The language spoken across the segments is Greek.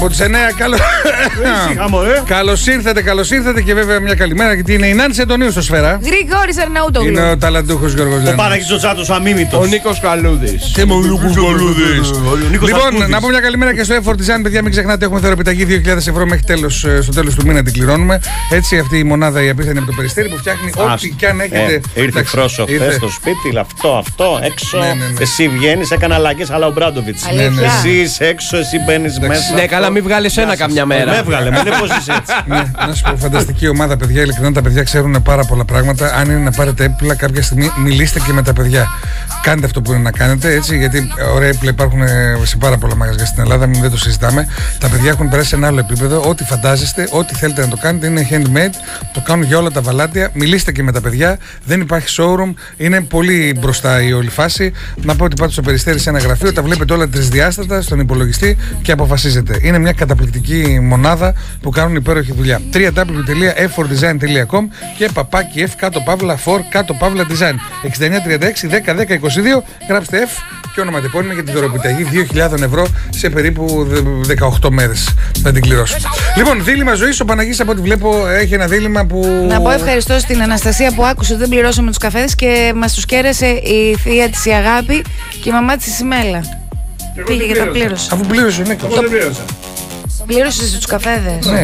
από τις 9. Καλώς ήρθατε και βέβαια μια καλημέρα, γιατί είναι η Νάνση Αντωνίου στο Σφαίρα. Γρηγόρης Αρναούτογλου. Είναι ο ταλαντούχος Γιώργος Λένας. Ο Παναγής ο Τσάτος, ο αμίμητος. Ο Νίκος Καλούδης. Και ο Νίκος Καλούδης. Λοιπόν, να πω μια καλημέρα και στο Effort Design, παιδιά. Μην ξεχνάτε, έχουμε δωρεπιταγή 2.000 ευρώ μέχρι στο τέλος του μήνα την κληρώνουμε. Έτσι, αυτή η μονάδα η απίθανη από το Περιστέρι που φτιάχνει ό,τι κι αν έχετε. Ήρθε πρόσωπο στο σπίτι, αυτό, έξω. Εσύ βγαίνεις, έκανε αλλαγές, αλλά ο Μπράντοβιτς. Εσύ είσαι έξω, εσύ μπαίνεις μέσα. Ναι, καλά, μην βγάλεις ένα καμιά μέρα. Με έβγαλε, μην πώς είσαι έτσι. Να σου πω, φανταστική ομάδα, παιδιά. Ειλικρινά τα παιδιά ξέρουν πάρα πολλά πράγματα. Αν είναι να πάρετε έπιπλα, κάποια στιγμή μιλήστε και με τα παιδιά. Κάντε αυτό που είναι να κάνετε, έτσι, γιατί ωραία έπιπλα υπάρχουν σε πάρα πολλά μαγαζιά στην Ελλάδα, μην δεν το συζητάμε. Τα παιδιά έχουν περάσει σε ένα άλλο επίπεδο. Ό,τι φαντάζεστε, ό,τι θέλετε να το κάνετε, είναι handmade. Το κάνουν για όλα τα βαλάτια. Μιλήστε και με τα παιδιά. Δεν υπάρχει showroom. Είναι πολύ μπροστά η όλη φάση. Να πω ότι πάτε στο Περιστέρι σε ένα γραφείο, τα βλέπετε όλα τρισδιάστατα στον υπολογιστή και αποφασίζετε. Είναι μια καταπληκτική μονάδα που κάνουν υπέροχη δουλειά. www.effortdesign.com και παπάκι F κάτω παύλα for κάτω παύλα design. 6936 10 10 22. Γράψτε F και ονοματεπώνυμο για τη δωροπιταγή 2.000 ευρώ σε περίπου 18 μέρες. Θα την κληρώσω. Λοιπόν, δίλημμα ζωής. Ο Παναγής, από ό,τι βλέπω, έχει ένα δίλημμα που. Να πω ευχαριστώ στην Αναστασία που άκουσε ότι δεν πληρώσαμε τους καφέδες και μας τους κέρασε η θεία της η Αγάπη και η μαμά της η Σιμέλα. Πήγε και τα πλήρωσε. Αφού πλήρωσε, ναι, Εγώ δεν πλήρωσα. Πλήρωσες τους καφέδες. Ναι.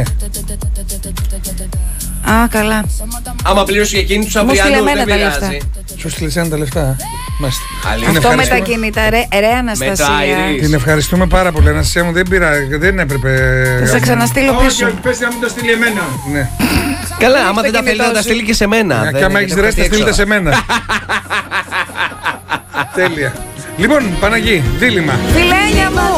Α, καλά. Άμα πλήρωσε για εκείνη τους Μου στείλε αυριανούς, εμένα δεν τα λεφτά. πειράζει. Σου στείλεσαν τα λεφτά. Μάλιστα. Αυτό με τα κινητά, ρε Αναστασία. Την ευχαριστούμε πάρα πολύ. Αναστασία μου, δεν έπρεπε. Θα σε ξαναστείλω πίσω. Όχι, πες να μου τα στείλει εμένα. Ναι. Καλά, άμα δεν τα θέλει να τα στείλει και σε μένα. Και άμα έχεις ρέστα, στείλτε σε μένα. Τέλεια. Λοιπόν, Παναγί, δίλημμα. Φιλένια μου!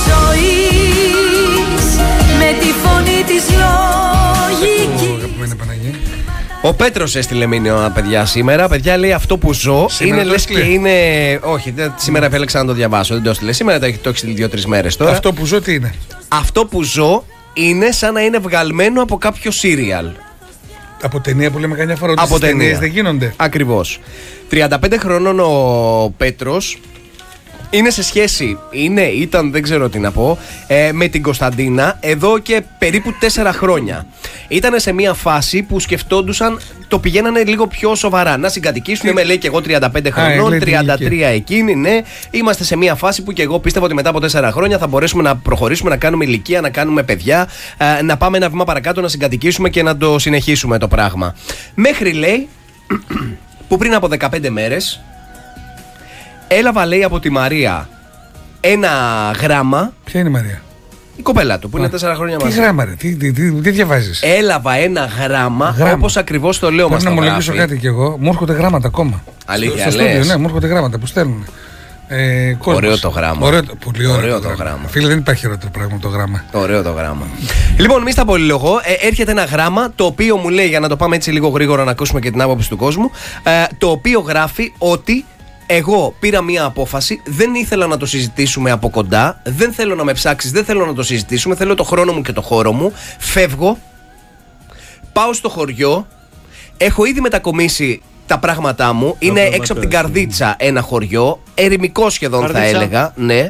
Με τη φωνή της λογικής. Αγαπημένη Παναγί. Ο Πέτρος έστειλε μήνυμα, παιδιά, σήμερα. Παιδιά, λέει αυτό που ζω Σήμερα είναι το λες και έστειλε. είναι. Όχι, σήμερα επέλεξα να το διαβάσω. Δεν το έστειλε σήμερα, το έχει στείλει 2-3 μέρες τώρα. Αυτό που ζω τι είναι? Αυτό που ζω είναι σαν να είναι βγαλμένο από κάποιο σύριαλ. Από ταινία που λέμε καμιά φορά ότι Από στις ταινίες ταινία. δεν γίνονται. Ακριβώς. 35 χρονών ο Πέτρος. Είναι σε σχέση, ήταν, δεν ξέρω τι να πω, με την Κωνσταντίνα εδώ και περίπου 4 χρόνια. Ήτανε σε μια φάση που σκεφτόντουσαν, το πηγαίνανε λίγο πιο σοβαρά. Να συγκατοικήσουν, με λέει και εγώ 35 χρονών, λέει την 33 εκείνη, ναι. Είμαστε σε μια φάση που και εγώ πίστευα ότι μετά από 4 χρόνια θα μπορέσουμε να προχωρήσουμε, να κάνουμε ηλικία, να κάνουμε παιδιά, να πάμε ένα βήμα παρακάτω, να συγκατοικήσουμε και να το συνεχίσουμε το πράγμα. Μέχρι, λέει, που πριν από 15 μέρες έλαβα, λέει, από τη Μαρία ένα γράμμα. Ποια είναι η Μαρία? Η κοπέλα του που είναι 4 χρόνια Τι μαζί. γράμμα, ρε, τι διαβάζεις? Έλαβα ένα γράμμα. Όπως ακριβώς το λέω, μας Πρέπει το να ομολογήσω γράφει. κάτι κι εγώ. Μου έρχονται γράμματα ακόμα. Αλήθεια, στο στούντιο, λες? ναι, μου έρχονται γράμματα που στέλνουν. Ωραίο το γράμμα. Πολύ ωραίο το γράμμα. Φίλε, δεν υπάρχει χειρότερο πράγμα από το γράμμα. Ωραίο το γράμμα. Λοιπόν, μη στα πολυλογώ. Έρχεται ένα γράμμα το οποίο μου λέει, για να το πάμε έτσι λίγο γρήγορα να ακούσουμε και την άποψη του κόσμου, το οποίο γράφει ότι εγώ πήρα μία απόφαση, δεν ήθελα να το συζητήσουμε από κοντά, δεν θέλω να με ψάξεις, δεν θέλω να το συζητήσουμε, θέλω το χρόνο μου και το χώρο μου, φεύγω, πάω στο χωριό, έχω ήδη μετακομίσει τα πράγματά μου, είναι έξω από την Καρδίτσα ένα χωριό, ερημικό σχεδόν θα έλεγα, ναι.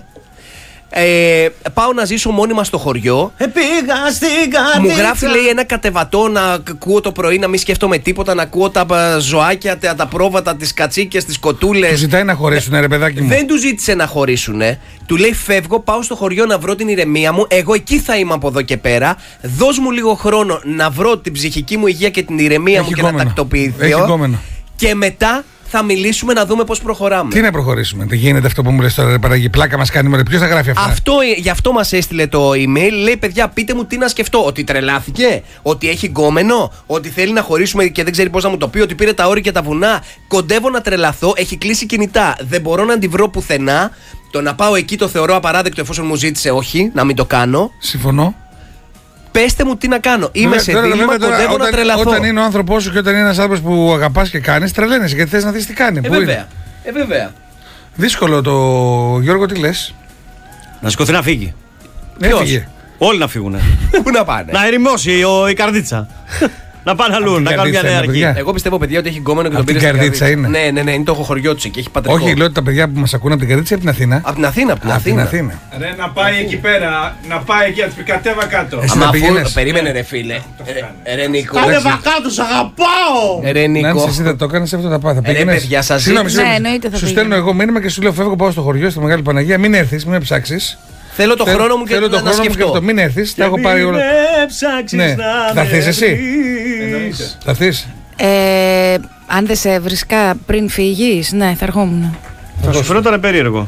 Πάω να ζήσω μόνιμα στο χωριό. Πήγα στην Καρδίτσα. Μου γράφει, λέει, ένα κατεβατό να ακούω το πρωί, να μην σκέφτομαι τίποτα, να ακούω τα ζωάκια, τα πρόβατα, τις κατσίκες, τις κοτούλες. Του ζητάει να χωρίσουνε, ρε παιδάκι μου. Δεν του ζήτησε να χωρίσουνε. Του λέει, φεύγω, πάω στο χωριό να βρω την ηρεμία μου. Εγώ εκεί θα είμαι από εδώ και πέρα. Δώσ' μου λίγο χρόνο να βρω την ψυχική μου υγεία και την ηρεμία μου και να τακτοποιηθώ. Και μετά θα μιλήσουμε να δούμε πώς προχωράμε. Τι να προχωρήσουμε, δεν γίνεται αυτό που μου λες τώρα, ρε Παναγί. Πλάκα μας κάνει, μωρέ. Ποιος θα γράφει αυτά? Γι' αυτό μας έστειλε το email. Λέει, παιδιά, πείτε μου τι να σκεφτώ. Ότι τρελάθηκε, ότι έχει γκόμενο, ότι θέλει να χωρίσουμε και δεν ξέρει πώς να μου το πει, ότι πήρε τα όρη και τα βουνά. Κοντεύω να τρελαθώ, έχει κλείσει κινητά. Δεν μπορώ να τη βρω πουθενά. Το να πάω εκεί το θεωρώ απαράδεκτο, εφόσον μου ζήτησε όχι, να μην το κάνω. Συμφωνώ. Πέστε μου τι να κάνω. Είμαι σε δίλημμα, κοντεύω να τρελαθώ. Όταν είναι ο άνθρωπός σου και όταν είναι ένας άνθρωπος που αγαπάς και κάνεις, τρελαίνεσαι γιατί θες να δεις τι κάνει. Βέβαια. Βέβαια. Δύσκολο το Γιώργο, τι λες? Να σηκωθεί να φύγει. Έφυγε. Όλοι να φύγουνε. Πού να πάνε? Να ερημώσει η Καρδίτσα. Να πάνε αλλού, να κάνουν μια νέα αρχή. Εγώ πιστεύω, παιδιά, ότι έχει γκόμενο και τον πήρε στην Καρδίτσα. Είναι. Ναι, είναι το χωριό του και έχει πατρικό. Όχι, λέω ότι τα παιδιά που μας ακούνε από την Καρδίτσα ή από την Αθήνα. Από την Αθήνα. Ρε, να πάει εκεί πέρα, να πάει εκεί, να του πει κατέβα κάτω. Περίμενε, ρε φίλε. Ρε Νίκο. Κατέβα κάτω, σ' αγαπάω! Ρε Νίκο. Αν εσύ δεν το έκανες, αυτό θα πάθει. Ρε παιδιά, σας ζήτησα. Σου στέλνω εγώ μήνυμα και σου λέω φεύγω, πάω στο χωριό, στη Μεγάλη Παναγία. Μην έρθεις, μην ψάξεις. Θέλω το χρόνο μου και να σκεφτώ. Μην έρθεις, τα έχω πάρει όλα. Ναι, θα έρθεις εσύ. Θα έρθεις. Αν δεν σε βρίσκα πριν φύγεις, ναι, θα ερχόμουν. Θα σου φαινόταν περίεργο.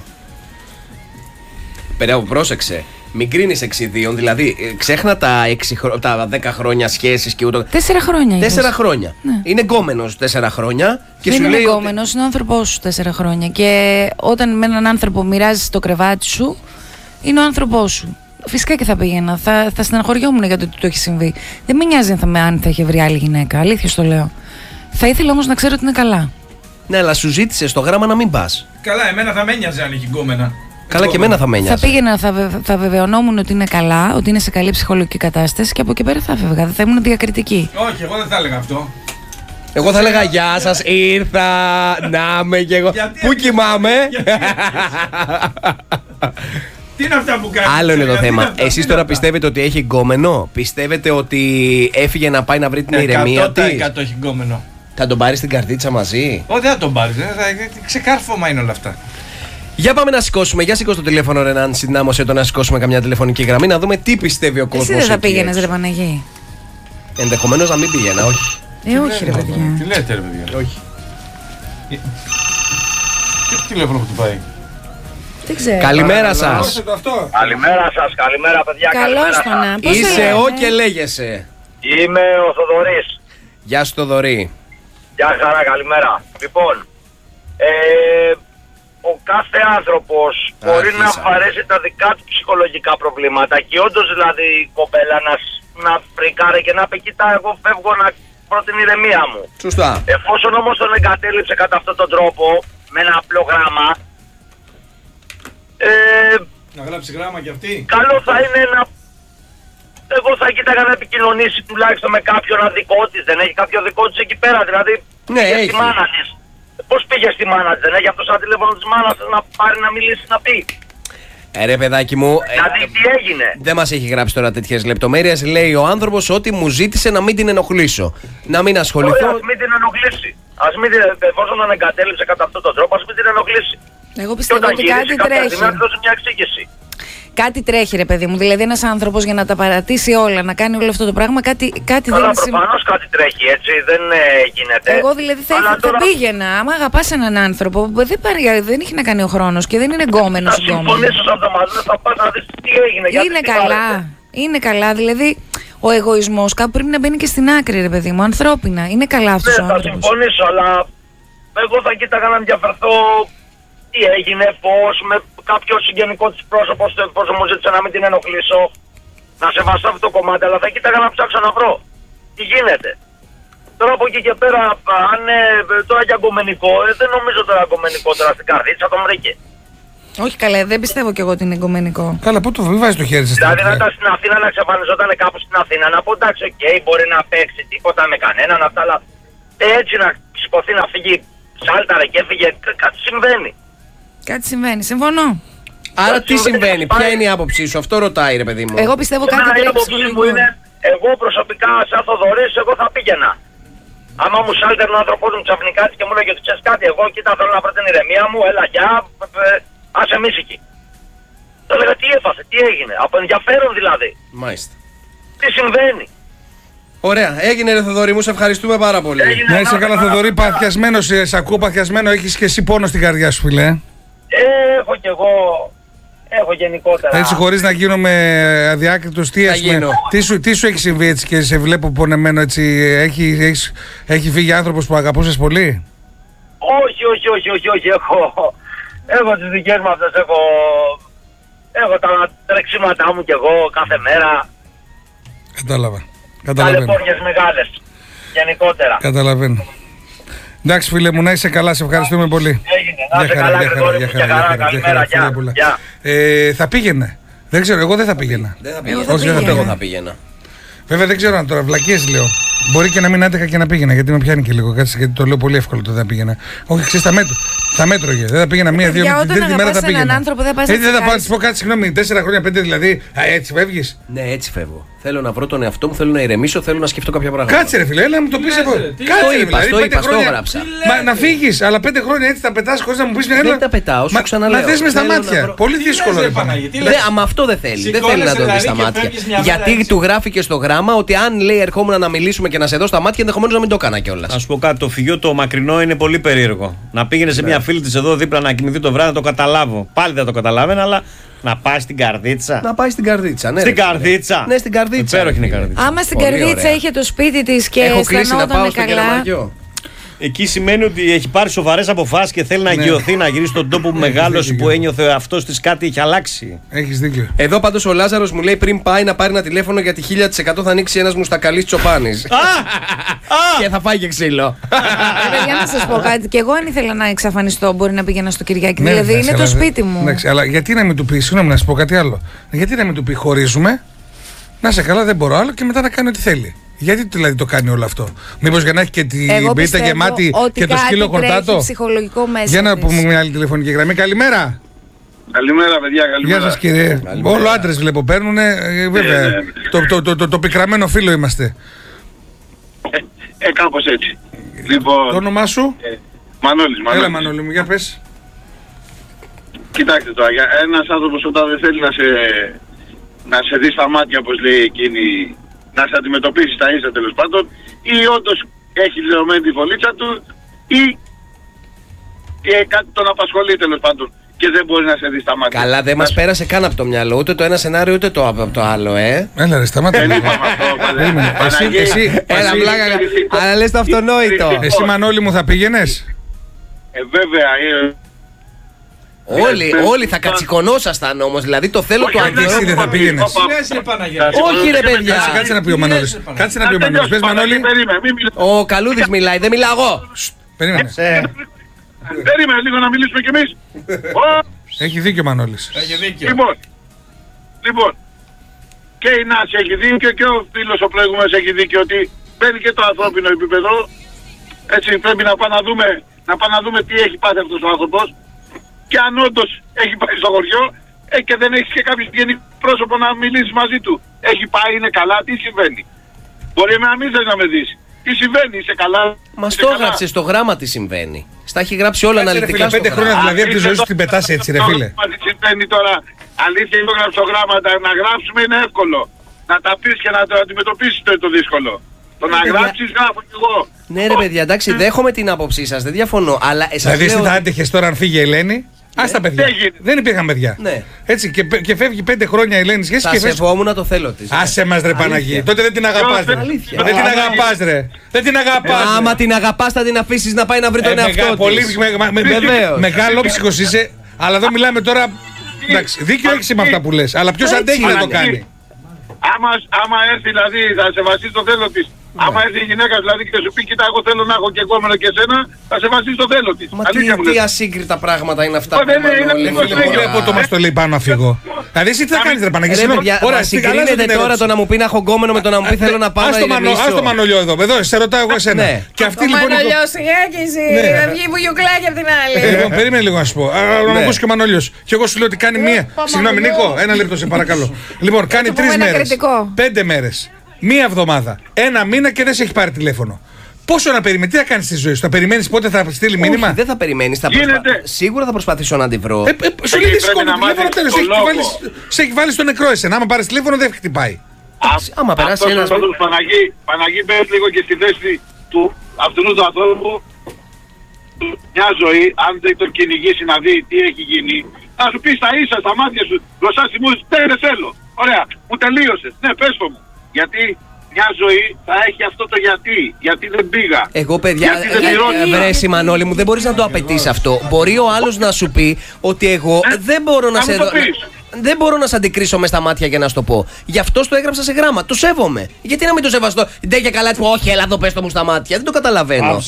Πρόσεξε. Μην κρίνεις εξιδίων, δηλαδή ξέχνα τα 10 χρόνια σχέσεις και ούτω. 4 χρόνια. 4 χρόνια. Ναι. Είναι γκόμενος 4 χρόνια και δεν σου είναι λέει. Γκόμενος, είναι ο άνθρωπός σου 4 χρόνια. Και όταν με έναν άνθρωπο μοιράζεις το κρεβάτι σου, είναι ο άνθρωπός σου. Φυσικά και θα πήγαινα. Θα στεναχωριόμουν για το ότι το έχει συμβεί. Δεν με νοιάζει αν θα είχε βρει άλλη γυναίκα. Αλήθεια στο λέω. Θα ήθελα όμως να ξέρω ότι είναι καλά. Ναι, αλλά σου ζήτησε στο γράμμα να μην πας. Καλά, εμένα θα με ένοιαζε αν είχε γκόμενα. Καλά, και εμένα θα με ένοιαζε. Θα πήγαινα, θα βεβαιωνόμουν ότι είναι καλά, ότι είναι σε καλή ψυχολογική κατάσταση και από εκεί πέρα θα έφευγα. Δεν θα ήμουν διακριτική. Όχι, εγώ δεν θα έλεγα αυτό. Εγώ θα έλεγα γεια σας, ήρθα, να είμαι κι εγώ. Πού κοιμάμαι? Τι είναι αυτά που κάνεις? Άλλο είναι το θέμα. Εσείς τώρα πιστεύετε ότι έχει γκόμενο? Πιστεύετε ότι έφυγε να πάει να βρει την ηρεμία της? 100% έχει γκόμενο. Θα τον πάρει στην Καρδίτσα μαζί? Όχι, δεν θα τον πάρεις. Ξεκάρφωμα είναι όλα αυτά. Για πάμε να σηκώσουμε. Για σηκώ το τηλέφωνο, ρε, να συνδυνάμωσε το να σηκώσουμε καμιά τηλεφωνική γραμμή, να δούμε τι πιστεύει ο κόσμος. Εσύ δεν θα πήγαινες, ρε Παναγί? Ενδεχομένως να μην πήγαινα, όχι. Όχι, ρε παιδιά. Τι λέτε, ρε παιδιά? Όχι. Τι τηλέφωνο που του πάει? Δεν ξέρω. Καλημέρα σας. Καλημέρα σας, καλημέρα παιδιά. Καλώς το να. Πώς Είσαι σε ο λένε? και λέγεσαι. Είμαι ο Θοδωρής. Γεια σου, Θοδωρή. Γεια χαρά, καλημέρα. Λοιπόν, ο κάθε άνθρωπος μπορεί να βαρέσει τα δικά του ψυχολογικά προβλήματα και όντως δηλαδή η κοπέλα να φρικάρει και να πει κοίτα, εγώ φεύγω να βρω την ηρεμία μου. Σωστά. Εφόσον όμως τον εγκατέλειψε κατά αυτόν τον τρόπο με ένα απλό γράμμα, να γράψει γράμμα κι αυτή. καλό θα είναι να... Εγώ θα κοίταγα να επικοινωνήσει τουλάχιστον με κάποιον δικό της. Δεν έχει κάποιο δικό της εκεί πέρα, δηλαδή. Ναι, πήγε έχει. στη μάνα της. Πώς πήγε στη μάνα της, δεν έχει αυτό σαν τηλέφωνο της μάνας της να πάρει να μιλήσει, να πει? Ρε παιδάκι μου, Δηλαδή τι έγινε? δεν μας έχει γράψει τώρα τέτοιες λεπτομέρειες. Λέει ο άνθρωπος ότι μου ζήτησε να μην την ενοχλήσω. Να μην ασχοληθώ. Ωραία, ας μην την ενοχλήσει. Εφόσον τον εγκατέλειψε κατά αυτόν τον τρόπο, ας μην την ενοχλήσει. Εγώ πιστεύω ότι κάτι τρέχει. Να δώσει μια εξήγηση. Κάτι τρέχει, ρε παιδί μου. Δηλαδή, ένας άνθρωπος για να τα παρατήσει όλα, να κάνει όλο αυτό το πράγμα, κάτι δεν είναι. Προφανώς κάτι τρέχει, έτσι. Δεν γίνεται. Εγώ δηλαδή θα πήγαινα. Άμα αγαπάς έναν άνθρωπο, δεν έχει να κάνει ο χρόνος και δεν είναι γκόμενος. Θα συμφωνήσεις αυτό μαζί, θα πας να δεις τι έγινε. Είναι καλά. Είναι καλά. Δηλαδή, ο εγωισμός κάπου πρέπει να μπαίνει και στην άκρη, ρε παιδί μου. Ανθρώπινα. Είναι καλά αυτός ο άνθρωπος. Θα συμφωνήσω, αλλά εγώ θα κοίταγα να ενδιαφερθώ. Τι έγινε, πώς, με κάποιο συγγενικό της πρόσωπο, πώς μου ζήτησε να μην την ενοχλήσω, να σεβαστώ αυτό το κομμάτι, αλλά θα κοίταγα να ψάξω να βρω τι γίνεται. Τώρα από εκεί και πέρα, αν τώρα για εγκομενικό, δεν νομίζω τώρα εγκομενικό τώρα στην Καρδίτσα, τον βρήκε. Όχι καλά, δεν πιστεύω κι εγώ ότι είναι εγκομενικό. Καλά, πού το βάζει το χέρι σας? Δηλαδή να ήταν στην Αθήνα, να εξαφανιζόταν κάπου στην Αθήνα, να πω εντάξει, οκ, μπορεί να παίξει τίποτα με κανέναν αυτά, αλλά έτσι να σηκωθεί να φύγει, σάλταρε και έφυγε, κάτι συμβαίνει. Κάτι συμβαίνει, συμφωνώ. Άρα τι συμβαίνει, ποια είναι η άποψή σου, αυτό ρωτάει ρε παιδί μου. Εγώ πιστεύω κάτι τρέχει ψυχολογικό. Εγώ προσωπικά, σαν Θοδωρής, εγώ θα πήγαινα. Άμα μου σάλτερνε ο άνθρωπός μου ξαφνικά και μου λέγε ότι ξέρεις κάτι, εγώ κοίτα θέλω να βρω την ηρεμία μου, έλα γεια, άσε μίσικη. Θα έλεγα τι έφασε, τι έγινε, από ενδιαφέρον δηλαδή. Μάλιστα. Τι συμβαίνει. Ωραία, έγινε ρε Θοδωρή, μου σε ευχαριστούμε πάρα πολύ. Να είσαι καλά, Θοδωρή, παθιασμένος, σε ακούω παθιασμένο, έχεις και εσύ πόνο στην καρδιά σου, φίλε. Έχω κι εγώ, έχω γενικότερα. Έτσι χωρίς να γίνομαι αδιάκριτος, τι σου έχει συμβεί έτσι και σε βλέπω πονεμένο έτσι, έχει φύγει άνθρωπος που αγαπούσες πολύ? Όχι, έχω τις δικές μου αυτές, έχω τα τρεξίματά μου κι εγώ κάθε μέρα. Καταλαβαίνω. Ταλαιπώριες μεγάλες, γενικότερα. Καταλαβαίνω. Εντάξει φίλε μου, να είσαι καλά, σε ευχαριστούμε πολύ. Έγινε, να είσαι καλά, Γρηγόρη μου, καλημέρα, γεια. Θα πήγαινε. Δεν ξέρω, εγώ δεν θα πήγαινα. Εγώ θα πήγαινα. Βέβαια δεν ξέρω αν τώρα βλακίες λέω. Μπορεί και να μην άντεχα και να πήγαινα, γιατί με πιάνει και λίγο. Κάτσε, γιατί το λέω πολύ εύκολο το δεν πήγαινα. Όχι, ξέρεις, θα μέτρωγε. Δεν θα πήγαινα μία-δύο με την τρίτη μέρα θα πήγαινα. Έναν άνθρωπο δεν πας. Έτσι δεν θα πάω να της πω κάτι, συγγνώμη, 4 χρόνια, 5 δηλαδή. Έτσι φεύγεις. Ναι, έτσι φεύγω. Θέλω να βρω τον εαυτό μου, θέλω να ηρεμήσω, θέλω να σκεφτώ κάποια πράγματα. Κάτσε ρε φίλε, έλα να μου το πεις εγώ. Κάτσε, το είπα, το έγραψα. Να φύγεις, αλλά 5 χρόνια έτσι θα πετάς χωρίς να μου πεις μια. Δεν τα πετάω, σου ξαναλέω. Να δες με στα μάτια. Πολύ δύσκολο. Άμα αυτό δεν θέλει. Δεν θέλει να το δει στα μάτια. Γιατί του γράφει και στο γράμμα ότι αν λέει ερχόμουν να μιλήσουμε και να σε δω στα μάτια, ενδεχομένως να μην το έκανα κιόλας. Α πω κάτι, το φυγείο το μακρινό είναι πολύ περίεργο. Να πήγαινε σε μια φίλη της εδώ δίπλα να κοιμηθεί το βράδυ να το καταλάβω. Πάλι δεν το καταλάβαινα, αλλά να πάει στην καρδίτσα. Να πάει στην καρδίτσα, ναι. Στην καρδίτσα. Ναι, στην καρδίτσα. Υπέροχη είναι η καρδίτσα. Άμα στην καρδίτσα είχε το σπίτι της και έχω κλείσει να πάω στο καλά. Κεραμαγιό. Εκεί σημαίνει ότι έχει πάρει σοβαρές αποφάσεις και θέλει να αγιωθεί, να γυρίσει στον τόπο που μεγάλωσε, που ένιωθε ο εαυτός της κάτι έχει αλλάξει. Έχεις δίκιο. Εδώ πάντως ο Λάζαρος μου λέει πριν πάει να πάρει ένα τηλέφωνο γιατί 1000% θα ανοίξει ένας μουστακαλής Τσοπάνης. Και θα φάει και ξύλο. Για να σας πω κάτι, και εγώ αν ήθελα να εξαφανιστώ, μπορεί να πήγαινα στο Κυριάκη. Ναι, Δηλαδή είναι αλλά το σπίτι μου. Εντάξει, αλλά γιατί να μην του πει, συγγνώμη να σου πω κάτι άλλο. Γιατί να μην του πει χωρίζουμε, να σε καλά, δεν μπορώ άλλο και μετά να κάνει ό,τι θέλει. Γιατί δηλαδή το κάνει όλο αυτό? Μήπως για να έχει και την πίτα γεμάτη και το σκύλο χορτάτο? Ψυχολογικό μέσα. Για να πούμε μια άλλη τηλεφωνική γραμμή. Καλημέρα. Καλημέρα, παιδιά, καλημέρα. Γεια σας κύριε. Όλο άντρες βλέπω παίρνουνε. Βέβαια. Το πικραμένο φίλο είμαστε. Κάπως έτσι. Λοιπόν, το όνομά σου? Μανώλης. Έλα Μανώλη μου, για πες. Κοιτάξτε τώρα, ένας άνθρωπος όταν δεν θέλει να σε δει στα μάτια, όπως λέει εκείνη, να σε αντιμετωπίσει στα ίσα τέλος πάντων, ή όντως έχει λεωμένη τη φωλίτσα του, ή κάτι τον απασχολεί τέλος πάντων και δεν μπορεί να σε δει στα μάτια. Καλά, δεν μας πέρασε καν από το μυαλό ούτε το ένα σενάριο ούτε το άλλο, Έλα ρε, σταμάτα. Δεν είπαμε αυτό, Εσύ, έλα πλάκα, αλλά λες το αυτονόητο. Εσύ Μανώλη μου θα πήγαινες? Βέβαια, Όλοι θα κατσικωνόσασταν όμως, δηλαδή το θέλω του αντίστοιχο. Εσύ δεν θα πήγαινες? Όχι ρε παιδιά. Κάτσε να πει ο Μανώλης. Κάτσε να πει ο Μανώλης. Πες Μανώλη. Ο Καλούδης μιλάει, δεν μιλάω εγώ. Περίμενε. Περίμενε λίγο να μιλήσουμε κι εμείς. Έχει δίκιο ο Μανώλης. Λοιπόν, και η Νάση έχει δίκιο και ο φίλος ο προηγούμενος έχει δίκιο ότι μπαίνει και το ανθρώπινο επίπεδο. Έτσι πρέπει να πάμε να δούμε τι έχει πάθει αυτός ο άνθρωπος. Και αν όντως έχει πάει στο χωριό και δεν έχει και κάποιο γενικό πρόσωπο να μιλήσει μαζί του. Έχει πάει, είναι καλά, τι συμβαίνει? Μπορεί να μην θες να με δεις. Τι συμβαίνει, είσαι καλά? Μας το έγραψε στο γράμμα τι συμβαίνει. Στα έχει γράψει όλα αναλυτικά στο 5 χρόνια δηλαδή από τη ζωή σου την πετάς έτσι ρε φίλε. Τι συμβαίνει τώρα, αλήθεια είναι το γράμματα, να γράψουμε είναι εύκολο. Να τα πεις και να το αντιμετωπίσεις το δύσκολο. Το να γράψεις γράφω κι εγώ. Ναι ρε παιδιά, εντάξει, δέχομαι την άποψή σας, δεν διαφωνώ. Αλλά δηλαδή εσύ θα άντεχες τώρα αν φύγει η Ελένη? Ας τα παιδιά. Δεν υπήρχαν παιδιά. Ναι. Έτσι και φεύγει 5 χρόνια η Ελένη σχέση θα και σεβόμουν το θέλω της. Άσε μας ρε Παναγί. Τότε δεν την αγαπάς ρε. Δεν την αγαπάς ρε. Δεν την αγαπάς. Άμα την αγαπάς θα την αφήσεις να πάει να βρει τον εαυτό της. Μεγάλο ψυχος είσαι. Αλλά εδώ μιλάμε τώρα. Εντάξει, δίκιο έχεις με αυτά που λες. Αλλά ποιος αντέχει να το κάνει? Άμα έρθει δηλαδή θα σεβαστείς το θέλω της. Άμα έρθει η γυναίκα δηλαδή και σου πει κοίτα εγώ θέλω να έχω και κόμενο και εσένα, θα σεβαστείς το θέλω της. Μα τι ασύγκριτα πράγματα είναι αυτά? Δεν βλέπω το μας το λέει πάνω να φύγω. Δηλαδή εσύ τι θα κάνεις ρε Παναγί? Ωραία, συγκρίνεται τώρα το να μου πει να έχω γκόμενο με το να μου πει θέλω να πάω να ηρεμήσω. Ας το Μανολιό εδώ, σε ρωτάω εγώ εσένα. Και αυτή λοιπόν... Ο Μανολιός σιγά και εσύ, θα βγει βουγιουκλάκι απ' την άλλη. Λοιπόν, περίμενε λίγο να σου πω. Να μου ακούσει και ο Μανολιός. Και εγώ σου λέω ότι κάνει μία. Συγγνώμη Νίκο, ένα λεπτό σε παρακαλώ. Λοιπόν, κάνει 3 μέρες, 5 μέρες, μία εβδομάδα, ένα μήνα και δεν σε έχει πάρει τηλέφωνο. Πόσο να περιμένει, τι θα κάνει στη ζωή σου? Θα περιμένει πότε θα στείλει μήνυμα? Δεν θα περιμένει. Σίγουρα θα προσπαθήσω να τη βρω. Σου λέει δύσκολο τηλέφωνο, τέλος. Σε έχει βάλει στο νεκρό εσένα. Άμα πάρει τηλέφωνο δεν χτυπάει. Άμα περάσει ένα. Παναγί, μπες λίγο και στη θέση του αυτού του ανθρώπου. Μια ζωή, αν δεν τον κυνηγήσει να δει τι έχει γίνει, θα σου πει στα ίσα, στα μάτια σου, μπροστά στη μουσική, δεν θέλω. Ωραία, μου τελείωσες. Ναι, πες το μου. Γιατί μια ζωή θα έχει αυτό το γιατί δεν πήγα. Εγώ παιδιά, βρέσει Μανώλη μου, δεν μπορείς να το απαιτείς αυτό. Μπορεί ο άλλος να σου πει ότι εγώ δεν μπορώ να σε δω. Δεν μπορώ να σε αντικρίσω μες στα μάτια για να σου το πω. Γι' αυτό το έγραψα σε γράμμα. Το σέβομαι. Γιατί να μην το σεβαστώ? Δεν και καλά, όχι, έλα εδώ πες το μου στα μάτια. Δεν το καταλαβαίνω.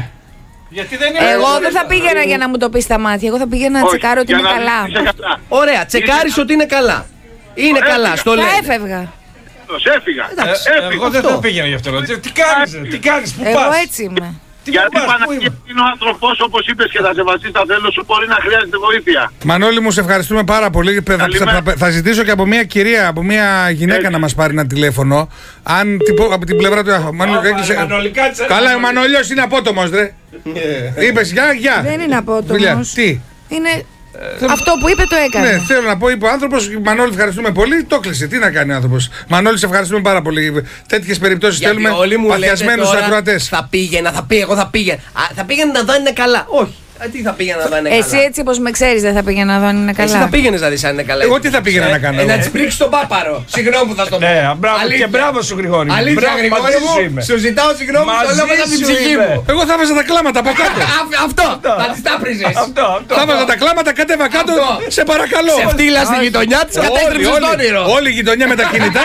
Εγώ δεν θα πήγαινα για να μου το πει στα μάτια. Εγώ θα πήγαινα να τσεκάρω ότι είναι καλά. Ωραία, τσεκάρεις ότι είναι καλά. Είναι καλά, στο λέω. Θα έφευγα. Έφυγα. Εγώ δεν θα πήγαινα γι' αυτό. Τι κάνεις, πού Εγώ πας? έτσι είμαι. Γιατί Παναγία είναι ο άνθρωπος, όπως είπες, και θα σεβαστείς τα θέλω σου, μπορεί να χρειάζεται βοήθεια. Μανώλη μου, σε ευχαριστούμε πάρα πολύ. Θα ζητήσω και από μια κυρία, από μια γυναίκα να μας πάρει ένα τηλέφωνο. Αν από την πλευρά του. Καλά, ο Μανώλιος είναι απότομος, ρε. Είπες γεια. Δεν είναι απότομος. Τι. Είναι αυτό που είπε το έκανε. Ναι, θέλω να πω, είπε ο άνθρωπος. Μανώλη, ευχαριστούμε πολύ. Το κλείσε. Τι να κάνει ο άνθρωπος. Μανώλη, σε ευχαριστούμε πάρα πολύ. Τέτοιες περιπτώσεις θέλουμε παθιασμένους ακροατές. Θα πήγαινα, εγώ θα πήγαινα. Θα πήγαινα να δω αν είναι καλά. Όχι. Τι θα πήγαινα να δω αν είναι καλά. Εσύ έτσι όπως με ξέρεις δεν θα πήγαινα να δω αν είναι καλά. Εσύ θα πήγαινες να δεις αν είναι καλά. Εγώ τι θα πήγαινα να κάνω. Να της πρίξεις τον πάπαρο. Συγγνώμη που θα στο πω. Ναι, και μπράβο σου Γρηγόρη. Αλήθεια, Γρηγόρη μου, σου ζητάω συγγνώμη στο λέω μέσα από την ψυχή μου. Εγώ θα βάζα τα κλάματα από κάτω. Αυτό, θα τις τάπριζες. Θα βάζα τα κλάματα, κατέβα κάτω. Σε παρακαλώ. Σε φτύλα στη γειτονιά της, κατέστρεψες το όνειρο. Όλη η γειτονιά με τα κινητά.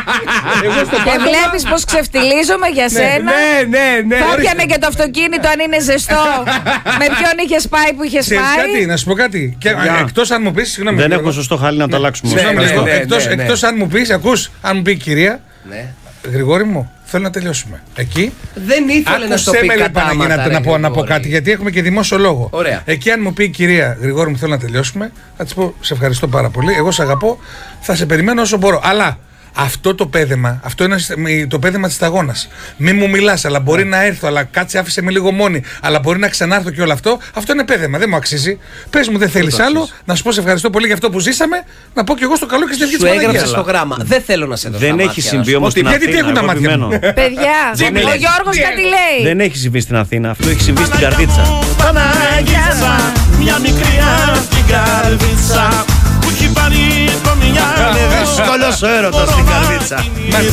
Και βλέπεις πως ξεφτιλίζομαι για σένα. Ναι. Θα πιανε και το αυτοκίνητο αν είναι ζεστό. Με ποιον είχες πάει που είχες Ξέρεις πάει. κάτι, να σου πω κάτι. Εκτός αν μου πεις, συγγνώμη. Δεν έχω σωστό χαλί να το αλλάξουμε. Εκτός αν μου πεις, ακούς, αν μου πει η κυρία, Ναι. Γρηγόρη μου, θέλω να τελειώσουμε. Εκεί. Δεν ήθελε να στο πει να πω κάτι, γιατί έχουμε και δημόσιο λόγο. Ωραία. Εκεί, αν μου πει η κυρία, Γρηγόρη μου, θέλω να τελειώσουμε, θα της πω, σε ευχαριστώ πάρα πολύ. Εγώ σε αγαπώ, θα σε περιμένω όσο μπορώ. Αλλά αυτό το πέδεμα, αυτό είναι το πέδεμα της σταγόνας. Μη μου μιλάς, αλλά μπορεί να έρθω, αλλά κάτσε, άφησε με λίγο μόνη, αλλά μπορεί να ξανάρθω και όλο αυτό. Αυτό είναι πέδεμα, δεν μου αξίζει. Πες μου, δεν θέλεις άλλο, να σου πω σε ευχαριστώ πολύ για αυτό που ζήσαμε, να πω και εγώ στο καλό και στην ευχή της Παναγίας. Σου έγραψε στο γράμμα. Δεν θέλω να σε δω. Δεν έχει συμβεί όμως στην γιατί τι Αθήνα. έχουν τα μάτια μου. Παιδιά, ο Γιώργος κάτι λέει. Δεν έχει συμβεί στην Αθήνα, αυτό έχει συμβεί στην Καρδίτσα. Παναγίτσα, μια μικρή απ' την Καρδίτσα που έχει πάρει το μυαλό. Δύσκολος ο έρωτας στην Καρδίτσα.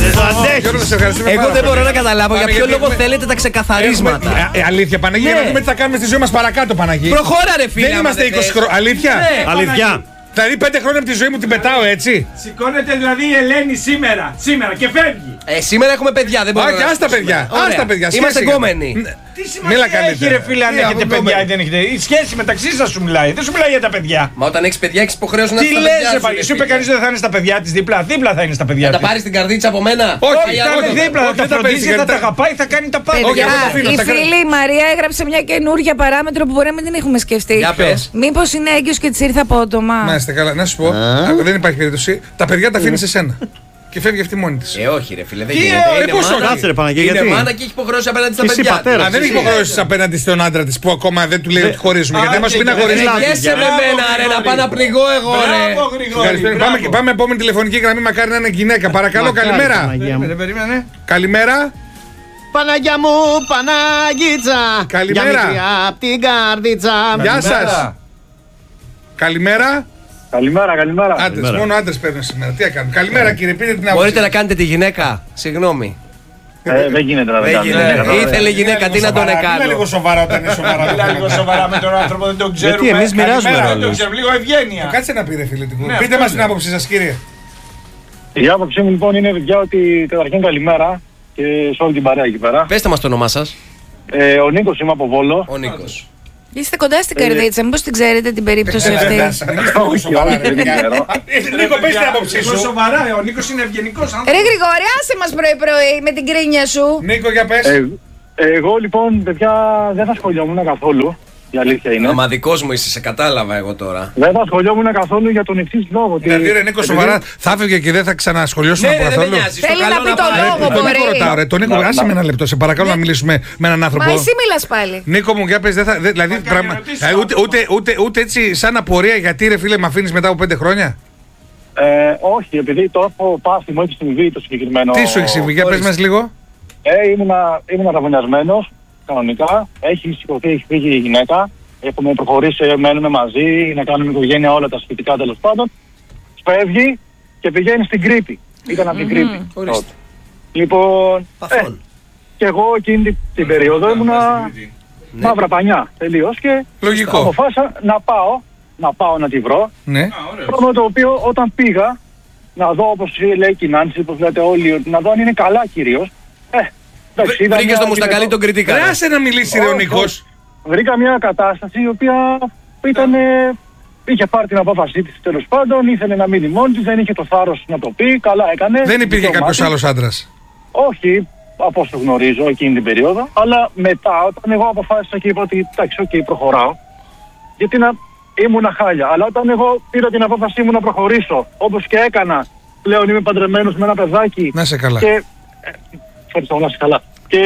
Εγώ δεν μπορώ να καταλάβω για ποιο λόγο θέλετε τα ξεκαθαρίσματα. Αλήθεια, Παναγία, να δούμε τι θα κάνουμε στη ζωή μας παρακάτω, Παναγία. Προχώρα, ρε φίλε. Δεν είμαστε 20 χρόνια. Αλήθεια. Αλήθεια. Δηλαδή 5 χρόνια από τη ζωή μου την πετάω έτσι. Σηκώνεται δηλαδή η Ελένη σήμερα και φεύγει. Σήμερα έχουμε παιδιά, δεν μπορούμε. Άς τα παιδιά. Είμαστε εγκόμενοι. Τι σημασία έχει ρε φίλε αν έχετε παιδιά ή δεν έχετε. Η σχέση μεταξύ σας σου μιλάει, δεν σου μιλάει για τα παιδιά. Μα όταν έχεις παιδιά έχεις υποχρέωση να τι τα λες, σου είπε κανείς ότι θα είναι στα παιδιά της δίπλα. Δίπλα θα είναι στα παιδιά της. Θα τα πάρεις την Καρδίτσα από μένα. Όχι, θα είναι δίπλα, θα τα φροντίζει, θα τα αγαπάει, θα κάνει τα πάντα. Παιδιά, η φίλη Μαρία έγραψε μια καινούργια παράμετρο που μπορεί να μην την έχουμε σκεφτεί. Για πες. Μήπως είναι έγκυος και της ήρθε απότομα. Μάλιστα, καλά. Να σου πω, δεν υπάρχει περίπτωση. Τα παιδιά τα αφήνει σε σένα. Και φεύγει αυτή μόνη της. Όχι, ρε φίλε, δεν γίνεται. Είναι μάνα και έχει υποχρεώσει απέναντι στα παιδιά. Δεν έχει υποχρεώσει απέναντι στον άντρα της που ακόμα δεν του λέει ότι χωρίζουμε. Γιατί δεν μας πει να χωρίζουμε. Γέσαι με μένα, ρε, να πάω να πληγώ εγώ, ρε. Πάμε επόμενη τηλεφωνική γραμμή, μακάρι να είναι γυναίκα. Παρακαλώ, καλημέρα. Καλημέρα. Παναγιά μου, Παναγίτσα. Καλημέρα. Για μικρή απ' την Καρδίτσα. Γεια σας. Καλημέρα. Καλημέρα. Άντρες, μόνο άντρες παίρνουν σήμερα. Τι έκαναν. Καλημέρα κύριε, πείτε την άποψη. Μπορείτε να κάνετε τη γυναίκα. Συγγνώμη. Δεν γίνεται να Δεν γίνεται. Ήθελε γυναίκα, τι να τον Είναι έκανε. λίγο σοβαρά όταν είναι σοβαρά. Μιλά λίγο σοβαρά με τον άνθρωπο, δεν τον ξέρουμε. Γιατί εμείς μοιράζουμε Δεν ρόλους. τον ξέρουμε, λίγο ευγένεια. Κάτσε να πείτε φίλε. Ναι, Πείτε αυτό μας την είναι. άποψη σας κύριε. Η άποψή μου λοιπόν είναι, παιδιά, ότι καταρχήν καλημέρα και σε όλη την παρέα εκεί πέρα. Πέστε μας το όνομά σας. Ο Νίκος, είμαι από Βόλο. Ο Νίκος. Είστε κοντά στην Καρδίτσα, μήπως την ξέρετε την περίπτωση αυτή. Νίκο, πες την άποψή Λίγο σου. σοβαρά, ο Νίκος είναι ευγενικός άνθρωπος. Ρε Γρηγόρη, άσε μας πρωί-πρωί με την κρίνια σου. Νίκο, για πες. Εγώ λοιπόν, παιδιά, δεν θα ασχολιόμουν καθόλου. Η αλήθεια είναι. Μα δικός μου είσαι, σε κατάλαβα εγώ τώρα. Δεν θα ασχολιόμουν καθόλου για τον εξής λόγο. Δηλαδή ρε Νίκο, σοβαρά, θα έφευγε και δεν θα ξανασχολιώσουμε από καθόλου. Θέλει να πει το λόγο, Τον Νίκο ρωτάω, μπορεί. ρε. Τον Νίκο, άσε με ένα λεπτό, σε παρακαλώ να μιλήσουμε με έναν Μα άνθρωπο. εσύ μιλάς πάλι. Νίκο μου, για πες, δηλαδή ούτε έτσι σαν απορία γιατί ρε φίλε με αφήνεις μετά από 5 χρόνια. Όχι, επειδή το έχω πάθει, μου έχει συμβεί το συγκεκριμένο. Τι σου έχει συμβεί, για πες μας λίγο. Ήμουν αραβωνιασμένος, κανονικά. Έχει σηκωθεί, έχει φύγει η γυναίκα. Έχουμε προχωρήσει, μένουμε μαζί, να κάνουμε οικογένεια, όλα τα σχετικά τέλος πάντων. Φεύγει και πηγαίνει στην Κρήτη. Ήταν από την Κρήτη. Λοιπόν, και εγώ εκείνη την περίοδο ήμουνα μαύρα πανιά τελείως και Λογικό. αποφάσισα να πάω να τη βρω. Ναι. Πρώτο το οποίο όταν πήγα να δω, όπως λέει και η Νάνση, όπως λέτε όλοι, να δω αν είναι καλά κυρίως. Βρήκες το μουστακαλί τον κριτήκα. Άσε να μιλήσει ρε ο Νίκος. Βρήκα μια κατάσταση η οποία ήταν είχε πάρει την απόφασή της τέλος πάντων, ήθελε να μείνει μόνη της, δεν είχε το θάρρος να το πει, καλά έκανε. Δεν υπήρχε κάποιος άλλος άντρας? Όχι, από όσο γνωρίζω εκείνη την περίοδο, αλλά μετά όταν εγώ αποφάσισα και είπα ότι εντάξει, οκ, προχωράω, γιατί ήμουνα χάλια, αλλά όταν εγώ πήρα την απόφασή μου να προχωρήσω, όπως και έκανα, πλέον είμαι παντρεμένος με ένα παιδάκι. Να σε καλά. Και... ευχαριστώ, να σε καλά. Και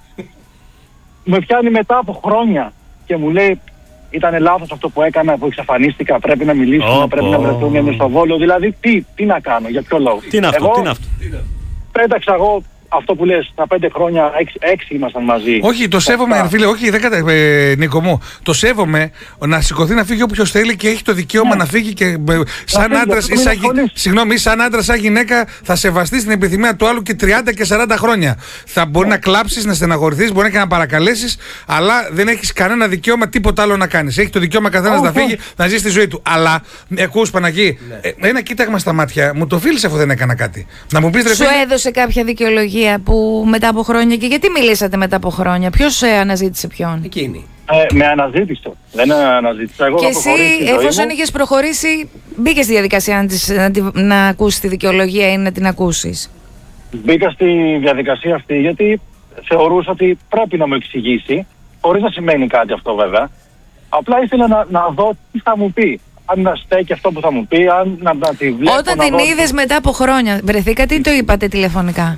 με πιάνει μετά από χρόνια και μου λέει, ήταν λάθος αυτό που έκανα, που εξαφανίστηκα, πρέπει να μιλήσουμε, πρέπει να βρεθούμε με στο Βόλο. Δηλαδή, τι να κάνω, για ποιο λόγο? Τι είναι αυτό? Πέταξα εγώ αυτό που λες, τα 5 χρόνια, 6 ήμασταν μαζί. Όχι, το σέβομαι, φίλε, όχι, δεν Νίκο μου. Το σέβομαι να σηκωθεί να φύγει όποιος θέλει και έχει το δικαίωμα να φύγει και σαν άντρας ή σαν άντρας, σαν γυναίκα θα σεβαστείς την επιθυμία του άλλου και 30 και 40 χρόνια. Θα μπορεί να κλάψεις, να στεναχωρηθείς, μπορεί και να παρακαλέσεις, αλλά δεν έχεις κανένα δικαίωμα τίποτα άλλο να κάνεις. Έχει το δικαίωμα καθένας να φύγει, να ζήσει τη ζωή του. Αλλά, ακούς Παναγί, ένα κοίταγμα στα μάτια, μου το φίλησε αφού δεν έκανα κάτι. Να μου πεις, σου έδωσε κάποια δικαιολογία που μετά από χρόνια, και γιατί μιλήσατε μετά από χρόνια, ποιος αναζήτησε ποιον? Εκείνη. Με αναζήτησε. Δεν αναζήτησα. Εγώ και εσύ, εφόσον είχες προχωρήσει, μπήκες στη διαδικασία να ακούσεις τη δικαιολογία ή να την ακούσεις? Μπήκα στη διαδικασία αυτή γιατί θεωρούσα ότι πρέπει να μου εξηγήσει, χωρίς να σημαίνει κάτι αυτό βέβαια. Απλά ήθελα να δω τι θα μου πει. Αν στέκει αυτό που θα μου πει, αν να τη βλέπω. Όταν την είδες μετά από χρόνια, βρεθήκατε ή το είπατε τηλεφωνικά?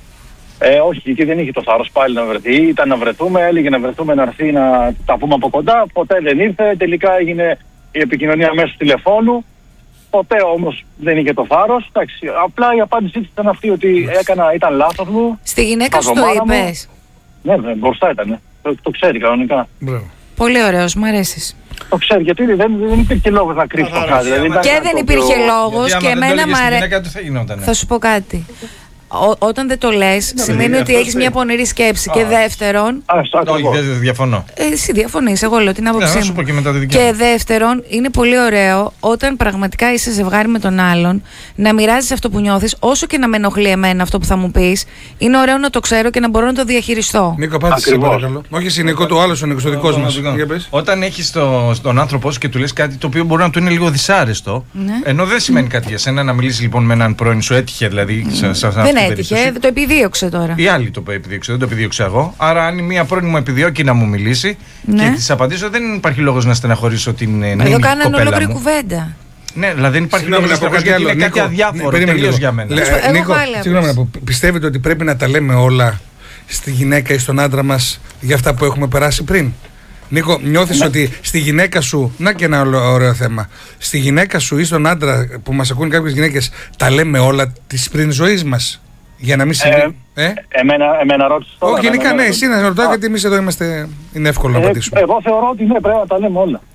Όχι, γιατί δεν είχε το θάρρος πάλι να βρεθεί. Ήταν να βρεθούμε, έλεγε να βρεθούμε, να έρθει να τα πούμε από κοντά. Ποτέ δεν ήρθε. Τελικά έγινε η επικοινωνία μέσω τηλεφώνου. Ποτέ όμως δεν είχε το θάρρος. Εντάξει, απλά η απάντησή της ήταν αυτή ότι ήταν λάθος μου. Στη γυναίκα σου το είπες? Ναι, μπροστά ήταν. Το ξέρει κανονικά. Πολύ ωραίος, μου αρέσεις. Το ξέρει, γιατί δεν υπήρχε λόγος να κρύψει το κάτι. Και δεν υπήρχε λόγος και εμένα μου αρέσει. Θα σου πω κάτι. Όταν δεν το λες, σημαίνει ότι έχεις μια πονηρή σκέψη. Και δεύτερον. Όχι, δεν διαφωνώ. Εσύ διαφωνείς, εγώ λέω την άποψή μου. Και, και δεύτερον, είναι πολύ ωραίο όταν πραγματικά είσαι ζευγάρι με τον άλλον να μοιράζεις αυτό που νιώθεις, όσο και να με ενοχλεί εμένα αυτό που θα μου πεις. Είναι ωραίο να το ξέρω και να μπορώ να το διαχειριστώ. Νίκο, απάντησε, παρακαλώ. Όχι εσύ, Νίκο, το άλλο ο Νίκο, το δικό μας. Όταν έχεις τον άνθρωπό σου και του λες κάτι το οποίο μπορεί να του είναι λίγο δυσάρεστο, ενώ δεν σημαίνει κάτι για σένα, να μιλήσεις λοιπόν με έναν πρώην σου, έτυχε δηλαδή σε αυτό. Έτυχε, το επιδίωξε τώρα. Η άλλη το επιδίωξε, δεν το επιδίωξα εγώ. Άρα, αν μία πρώην μου επιδιώκει να μου μιλήσει και της απαντήσω, δεν υπάρχει λόγος να στεναχωρήσω την νύμη κοπέλα μου. Εδώ κάνανε ολόκληρη κουβέντα. Ναι, δηλαδή δεν υπάρχει λόγος να στεναχωρήσω γιατί είναι κάτι αδιάφορο τελείως για μένα. Νίκο, συγγνώμη, πιστεύετε ότι πρέπει να τα λέμε όλα στη γυναίκα ή στον άντρα μας για αυτά που έχουμε περάσει πριν? Νίκο, νιώθεις ότι στη γυναίκα σου, να και ένα ωραίο θέμα, στη γυναίκα σου ή στον άντρα που μας ακούν κάποιες γυναίκες, τα λέμε όλα της πριν ζωής μας? Για να μην συμβεί. Εμένα ρώτησες τώρα. Όχι, γενικά ναι, εσύ να ρωτάω, γιατί εμείς εδώ είναι εύκολο να απαντήσουμε. Εγώ θεωρώ ότι ναι, πρέπει να τα λέμε όλα.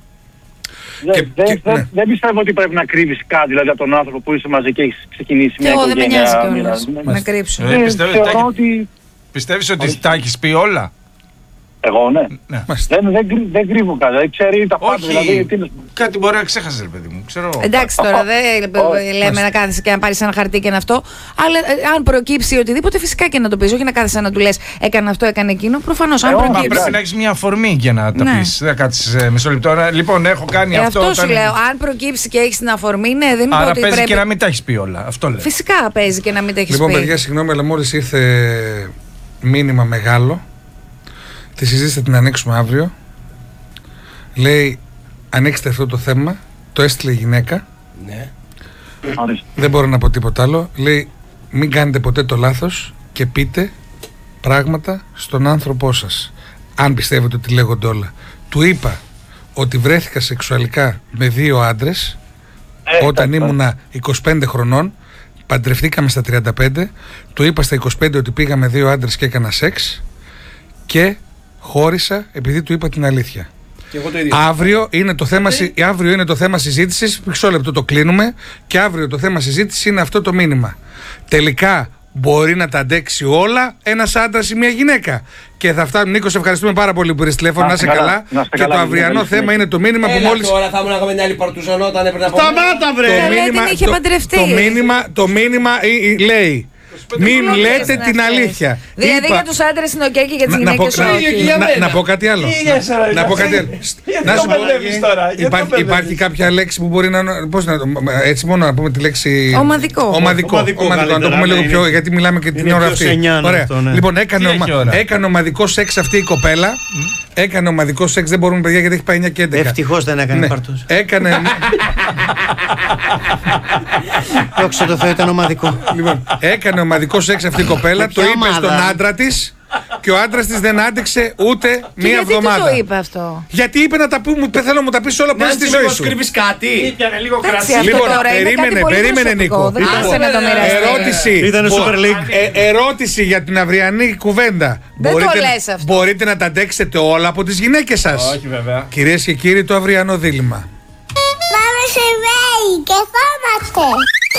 Δεν πιστεύω ότι πρέπει να κρύβεις κάτι, δηλαδή από τον άνθρωπο που είσαι μαζί και έχεις ξεκινήσει μια οικογένεια. Εγώ δεν με νοιάζει κιόλας να κρύψω. Πιστεύεις ότι τα έχεις πει όλα? Εγώ ναι. Δεν κρύβω κάτι. Δεν ξέρει τα πάντα. Δηλαδή, κάτι μπορεί να ξέχασε, ρε παιδί μου. Εντάξει, τώρα δεν λέμε να κάθεσαι και να πάρεις ένα χαρτί και ένα αυτό. Αλλά αν προκύψει οτιδήποτε, φυσικά και να το πεις. Όχι να κάθεσαι να του λες έκανε αυτό, έκανε εκείνο. Προφανώς αν προκύψει. Πρέπει να έχεις μια αφορμή για να τα πεις. Δεν κάτσεις μισό λεπτό. Λοιπόν, έχω κάνει αυτό. Αυτό σου λέω. Αν προκύψει και έχεις την αφορμή, ναι, δεν είναι ότι. Άρα παίζει και να μην τα έχεις πει όλα. Αυτό λέω. Φυσικά παίζει και να μην τα έχεις πει. Λοιπόν, παιδιά, συγγνώμη, αλλά μόλις ήρθε μήνυμα μεγάλο. Τη συζήτηση θα την ανοίξουμε αύριο. Λέει, ανοίξτε αυτό το θέμα. Το έστειλε η γυναίκα. Ναι. Δεν μπορώ να πω τίποτα άλλο. Λέει, μην κάνετε ποτέ το λάθος και πείτε πράγματα στον άνθρωπό σας. Αν πιστεύετε ότι λέγονται όλα. Του είπα ότι βρέθηκα σεξουαλικά με 2 άντρες όταν ήμουνα 25 χρονών. Παντρευτήκαμε στα 35. Του είπα στα 25 ότι πήγα με 2 άντρες και έκανα σεξ. Και χώρισα επειδή του είπα την αλήθεια. Αύριο είναι το θέμα συζήτησης. Μισό λεπτό το κλείνουμε. Και αύριο το θέμα συζήτησης είναι αυτό το μήνυμα. Τελικά μπορεί να τα αντέξει όλα ένας άντρας ή μια γυναίκα. Και θα φτάνουν. Νίκο, σε ευχαριστούμε πάρα πολύ που ήρθες τηλέφωνο. Να είσαι καλά. Και το αυριανό θέμα είναι το μήνυμα που μόλις. Τώρα θα ήμουν μια άλλη παρτουζανό όταν έπρεπε να πω. Σταμάτα, βρε! Το μήνυμα λέει. Το μήνυμα λέει. Μην λέτε την αλήθεια. Δηλαδή για τους άντρες είναι οκ και για τις γυναίκες όχι. Να πω κάτι άλλο. Να πω κάτι άλλο. Να σου πω, υπάρχει κάποια λέξη που μπορεί να. Πώς να. Έτσι μόνο να πούμε τη λέξη. Ομαδικό. Να το πούμε λίγο πιο. Γιατί μιλάμε και την ώρα αυτή. Ωραία. Λοιπόν, έκανε ομαδικό σεξ αυτή η κοπέλα. Έκανε ομαδικό σεξ, δεν μπορούμε παιδιά γιατί έχει πάει 9 και 11. Ευτυχώς δεν έκανε παρτός. Έκανε. Δόξα τω Θεώ, ήταν ομαδικό. Λοιπόν, έκανε ομαδικό σεξ αυτή η κοπέλα, το είπε στον άντρα της και ο άντρας της δεν άντεξε ούτε μία εβδομάδα. Γιατί το είπε αυτό? Γιατί είπε να τα πούμε, θέλω να μου τα πεις όλα πριν στη ζωή σου. Κρύβεις κάτι. Ήπιανε λίγο κρασί. Λοιπόν, περίμενε Νίκο. Ήταν Super League. Ερώτηση για την αυριανή κουβέντα. Δεν το λες αυτό. Μπορείτε να τα αντέξετε όλα από τις γυναίκες σας? Όχι βέβαια. Κυρίες και κύριοι, το αυριανό δίλημμα. Πάμε σε ΒΕΙ και φάμαστε.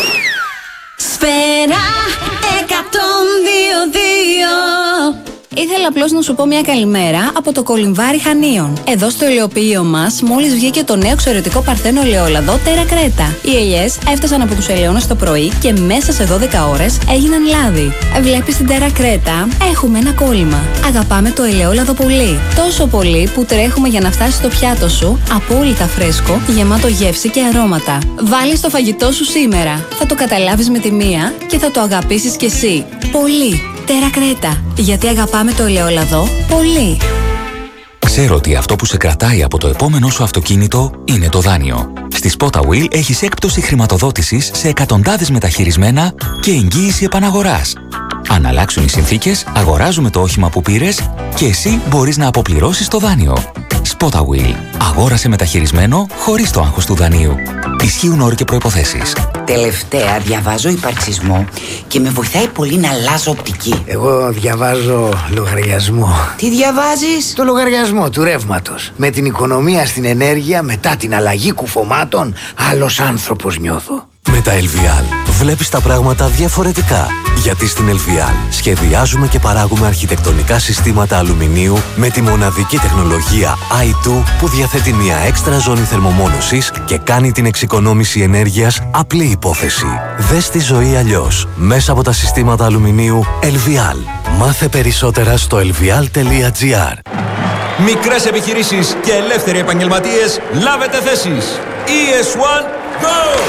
Σφαίρα 102,2. Ήθελα απλώς να σου πω μια καλημέρα από το Κολυμβάρι Χανίων. Εδώ στο ελαιοποιείο μας μόλις βγήκε το νέο εξαιρετικό παρθένο ελαιόλαδο Τέρα Κρέτα. Οι ελιές έφτασαν από τους ελαιώνες το πρωί και μέσα σε 12 ώρες έγιναν λάδι. Βλέπεις την Τέρα Κρέτα? Έχουμε ένα κόλλημα. Αγαπάμε το ελαιόλαδο πολύ. Τόσο πολύ που τρέχουμε για να φτάσει στο πιάτο σου απόλυτα φρέσκο, γεμάτο γεύση και αρώματα. Βάλε στο φαγητό σου σήμερα. Θα το καταλάβεις με τη μία και θα το αγαπήσεις κι εσύ. Πολύ. Τέρα Κρέτα. Γιατί αγαπάμε το ελαιόλαδο πολύ. Ξέρω ότι αυτό που σε κρατάει από το επόμενό σου αυτοκίνητο είναι το δάνειο. Στη Spotawheel έχεις έκπτωση χρηματοδότησης σε εκατοντάδες μεταχειρισμένα και εγγύηση επαναγοράς. Αν αλλάξουν οι συνθήκες, αγοράζουμε το όχημα που πήρες και εσύ μπορείς να αποπληρώσεις το δάνειο. Spotawheel. Αγόρασε μεταχειρισμένο χωρίς το άγχος του δανείου. Ισχύουν όροι και προϋποθέσεις. Τελευταία διαβάζω υπαρξισμό και με βοηθάει πολύ να αλλάζω οπτική. Εγώ διαβάζω λογαριασμό. Τι διαβάζεις? Το λογαριασμό του ρεύματος. Με την οικονομία στην ενέργεια μετά την αλλαγή κουφωμάτων, άλλος άνθρωπος νιώθω. Με τα LVL βλέπεις τα πράγματα διαφορετικά. Γιατί στην LVL σχεδιάζουμε και παράγουμε αρχιτεκτονικά συστήματα αλουμινίου με τη μοναδική τεχνολογία i2 που διαθέτει μια έξτρα ζώνη θερμομόνωσης και κάνει την εξοικονόμηση ενέργειας απλή υπόθεση. Δες τη ζωή αλλιώς μέσα από τα συστήματα αλουμινίου LVL. Μάθε περισσότερα στο lvl.gr. Μικρές επιχειρήσεις και ελεύθεροι επαγγελματίες, λάβετε θέσεις. ES1 Go!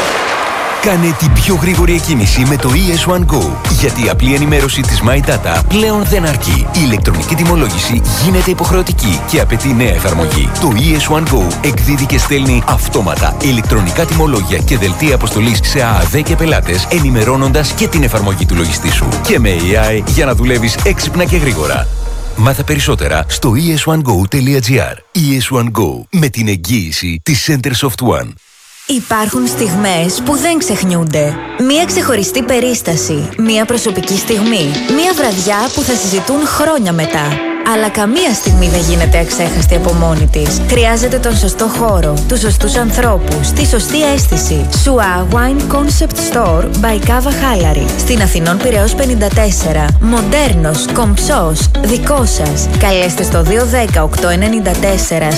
Κάνε την πιο γρήγορη εκκίνηση με το ES1 Go. Γιατί η απλή ενημέρωση της My Data πλέον δεν αρκεί. Η ηλεκτρονική τιμολόγηση γίνεται υποχρεωτική και απαιτεί νέα εφαρμογή. Το ES1 Go εκδίδει και στέλνει αυτόματα ηλεκτρονικά τιμολόγια και δελτία αποστολής σε ΑΑΔ και πελάτες, ενημερώνοντας και την εφαρμογή του λογιστή σου. Και με AI για να δουλεύεις έξυπνα και γρήγορα. Μάθε περισσότερα στο es1go.gr. ES1 Go με την εγγύηση της Centersoft One. Υπάρχουν στιγμές που δεν ξεχνιούνται. Μία ξεχωριστή περίσταση, μία προσωπική στιγμή, μία βραδιά που θα συζητούν χρόνια μετά. Αλλά καμία στιγμή δεν γίνεται αξέχαστη από μόνη της. Χρειάζεται τον σωστό χώρο, τους σωστούς ανθρώπους, τη σωστή αίσθηση. Σουά Wine Concept Store by Cava Hallery. Στην Αθηνών Πειραιώς 54. Μοντέρνος, κομψός, δικό σας. Καλέστε στο 210-894-4488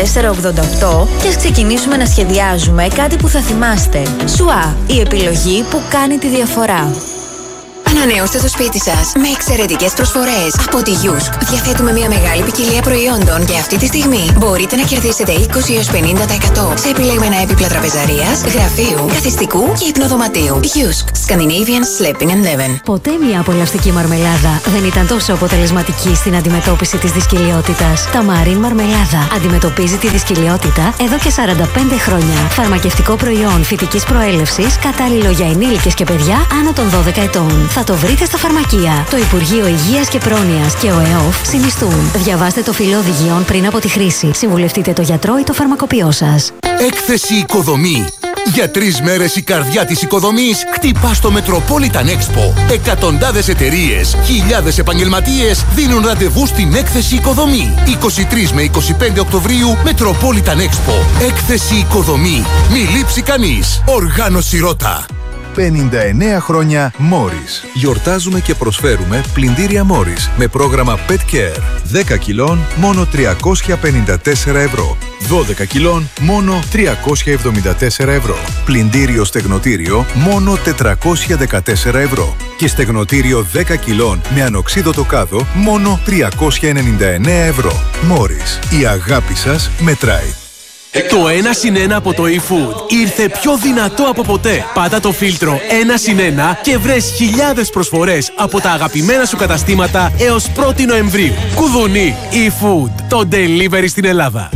και ας ξεκινήσουμε να σχεδιάζουμε κάτι που θα θυμάστε. Σουά, η επιλογή που κάνει τη διαφορά. Ανανεώστε το σπίτι σας με εξαιρετικές προσφορές. Από τη Yusk διαθέτουμε μια μεγάλη ποικιλία προϊόντων και αυτή τη στιγμή μπορείτε να κερδίσετε 20-50% σε επιλεγμένα έπιπλα τραπεζαρίας, γραφείου, καθιστικού και υπνοδωματίου. Yusk, Scandinavian Sleeping and Living. Ποτέ μια απολαυστική μαρμελάδα δεν ήταν τόσο αποτελεσματική στην αντιμετώπιση της δυσκολιότητας. Τα Marin Μαρμελάδα αντιμετωπίζει τη δυσκολιότητα εδώ και 45 χρόνια. Φαρμακευτικό προϊόν φυτικής προέλευσης, κατάλληλο για ενήλικες και παιδιά άνω των 12 ετών. Θα το βρείτε στα φαρμακεία. Το Υπουργείο Υγείας και Πρόνοιας και ο ΕΟΦ συνιστούν. Διαβάστε το φυλλό οδηγιών πριν από τη χρήση. Συμβουλευτείτε το γιατρό ή το φαρμακοποιό σας. Έκθεση Οικοδομή. Για 3 μέρες η καρδιά της οικοδομής χτυπά στο Metropolitan Expo. Εκατοντάδες εταιρείες, χιλιάδες επαγγελματίες δίνουν ραντεβού στην Έκθεση Οικοδομή. 23 με 25 Οκτωβρίου Metropolitan Expo. Έκθεση Οικοδομή. Μη λείψει κανείς. Οργάνωση Ρώτα. 59 χρόνια Morris. Γιορτάζουμε και προσφέρουμε πλυντήρια Morris με πρόγραμμα Pet Care. 10 κιλών μόνο 354 ευρώ. 12 κιλών μόνο 374 ευρώ. Πλυντήριο στεγνοτήριο μόνο 414 ευρώ. Και στεγνοτήριο 10 κιλών με ανοξίδωτο κάδο μόνο 399 ευρώ. Morris. Η αγάπη σας μετράει. Το 1+1 από το eFood ήρθε πιο δυνατό από ποτέ. Πάτα το φίλτρο 1+1 και βρες χιλιάδες προσφορές από τα αγαπημένα σου καταστήματα έως 1η Νοεμβρίου. Κουδουνί eFood, το delivery στην Ελλάδα.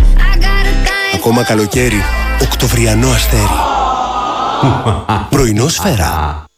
Ακόμα καλοκαίρι, οκτωβριανό αστέρι. Πρωινό σφαίρα.